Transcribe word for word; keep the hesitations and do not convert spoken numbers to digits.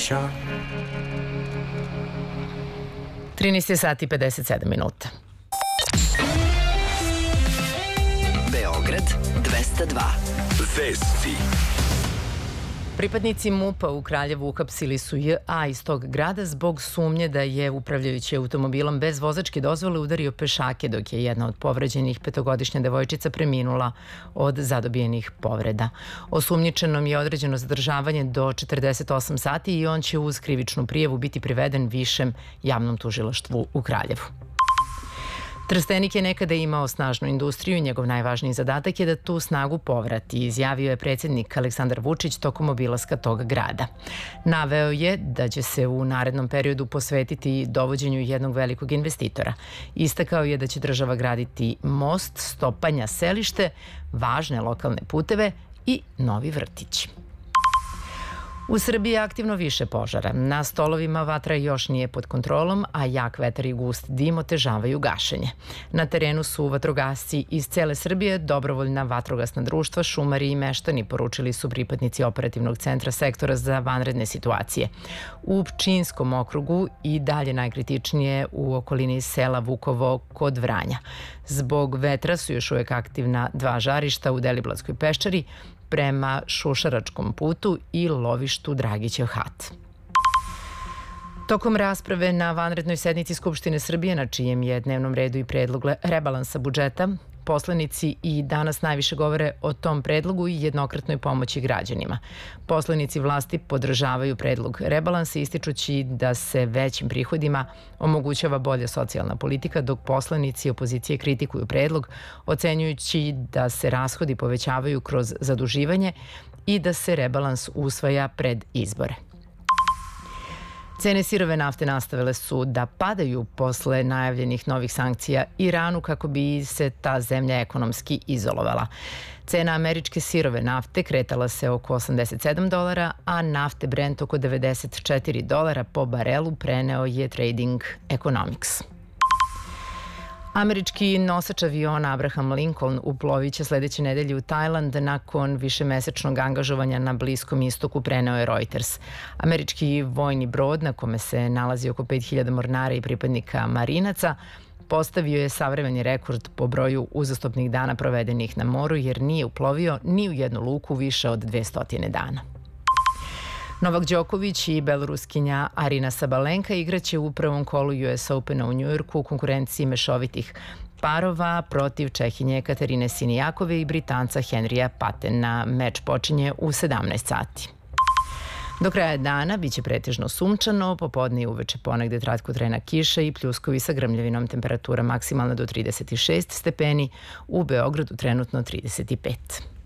Ćao. trinaest je sati i pedeset sedam minuta. Beograd dvesta dva. Vesti. Pripadnici MUP-a u Kraljevu uhapsili su J A iz tog grada zbog sumnje da je upravljajući automobilom bez vozačke dozvole udario pešake, dok je jedna od povređenih petogodišnja devojčica preminula od zadobijenih povreda. Osumnjičenom je određeno zadržavanje do četrdeset osam sati i on će uz krivičnu prijavu biti priveden Višem javnom tužilaštvu u Kraljevu. Trstenik je nekada imao snažnu industriju i njegov najvažniji zadatak je da tu snagu povrati, izjavio je predsjednik Aleksandar Vučić tokom obilaska tog grada. Naveo je da će se u narednom periodu posvetiti dovođenju jednog velikog investitora. Istakao je da će država graditi most, stopanja, selište, važne lokalne puteve i novi vrtić. U Srbiji je aktivno više požara. Na stolovima vatra još nije pod kontrolom, a jak vetar i gust dim otežavaju gašenje. Na terenu su vatrogasci iz cele Srbije, dobrovoljna vatrogasna društva, šumari i meštani, poručili su pripadnici operativnog centra sektora za vanredne situacije. U Pčinjskom okrugu i dalje najkritičnije u okolini sela Vukovo kod Vranja. Zbog vetra su još uvek aktivna dva žarišta u Deliblatskoj peščari, prema Šušaračkom putu i lovištu Dragićev hat. Tokom rasprave na vanrednoj sednici Skupštine Srbije, na čijem je dnevnom redu i predlog rebalansa budžeta, poslanici i danas najviše govore o tom predlogu i jednokratnoj pomoći građanima. Poslanici vlasti podržavaju predlog rebalansa, ističući da se većim prihodima omogućava bolja socijalna politika, dok poslanici opozicije kritikuju predlog, ocenjujući da se rashodi povećavaju kroz zaduživanje i da se rebalans usvaja pred izbore. Cene sirove nafte nastavile su da padaju posle najavljenih novih sankcija Iranu kako bi se ta zemlja ekonomski izolovala. Cena američke sirove nafte kretala se oko osamdeset sedam dolara, a nafte Brent oko devedeset četiri dolara po barelu, preneo je Trading Economics. Američki nosač aviona Abraham Lincoln uploviće sledeće nedelje u Tajland nakon višemesečnog angažovanja na Bliskom istoku, preneo je Reuters. Američki vojni brod, na kome se nalazi oko pet hiljada mornara i pripadnika marinaca, postavio je savremeni rekord po broju uzastopnih dana provedenih na moru, jer nije uplovio ni u jednu luku više od dvesta dana. Novak Đoković i beloruskinja Arina Sabalenka igraće u prvom kolu U S Opena u Njujorku u konkurenciji mešovitih parova protiv Čehinje Katarine Sinijakove i Britanca Henrija Patena. Meč počinje u sedamnaest sati. Do kraja dana biće pretežno sunčano, popodne i uveče ponegde kratko trena kiša i pljuskovi sa grmljavinom, temperatura maksimalna do trideset šest stepeni, u Beogradu trenutno trideset pet.